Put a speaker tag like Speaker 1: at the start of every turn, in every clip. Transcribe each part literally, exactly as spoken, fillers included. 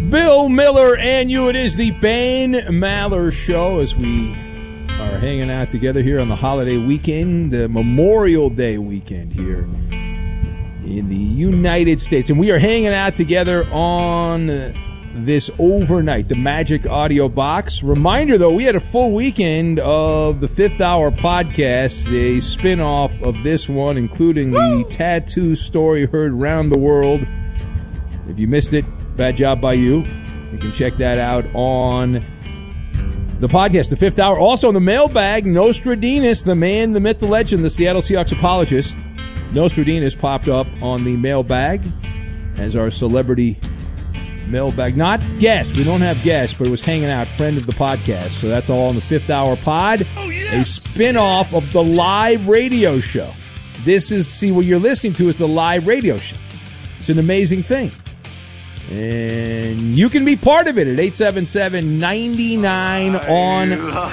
Speaker 1: Bill Miller and you. It is the Ben Maller Show as we are hanging out together here on the holiday weekend, the Memorial Day weekend here in the United States. And we are hanging out together on this overnight, the Magic Audio Box. Reminder, though, we had a full weekend of the Fifth Hour podcast, a spin-off of this one, including Woo! the tattoo story heard around the world. If you missed it, bad job by you. You can check that out on the podcast, The Fifth Hour. Also in the mailbag, Nostradamus, the man, the myth, the legend, the Seattle Seahawks apologist. Nostradamus popped up on the mailbag as our celebrity mailbag. Not guest. We don't have guests, but it was hanging out, friend of the podcast. So that's all on the Fifth Hour pod. Oh, yes! A spin-off of the live radio show. This is, see, what you're listening to is the live radio show. It's an amazing thing. And you can be part of it at eight seven seven, nine nine on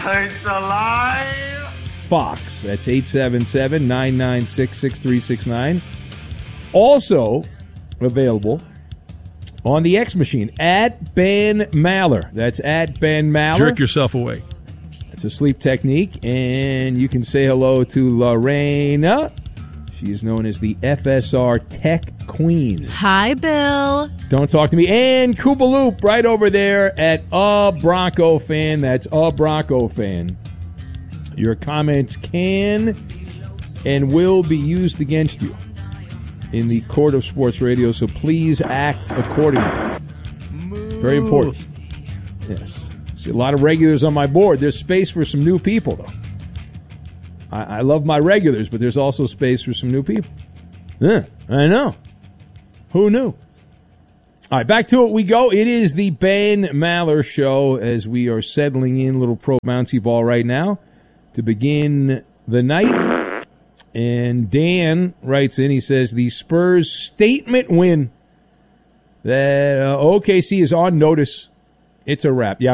Speaker 1: Fox. That's eight seven seven, nine nine six, six three six nine. Also available on the X Machine at Ben Maller. That's at Ben Maller.
Speaker 2: Jerk yourself away.
Speaker 1: It's a sleep technique. And you can say hello to Lorena. She is known as the F S R Tech Queen.
Speaker 3: Hi, Bill.
Speaker 1: Don't talk to me. And Koopa Loop right over there at A Bronco Fan. That's A Bronco Fan. Your comments can and will be used against you in the court of sports radio, so please act accordingly. Very important. Yes. See a lot of regulars on my board. There's space for some new people, though. I love my regulars, but there's also space for some new people. Yeah, I know. Who knew? All right, back to it we go. It is the Ben Maller Show as we are settling in a little pro bouncy ball right now to begin the night. And Dan writes in, he says, the Spurs statement win that uh, O K C is on notice. It's a wrap. Yeah.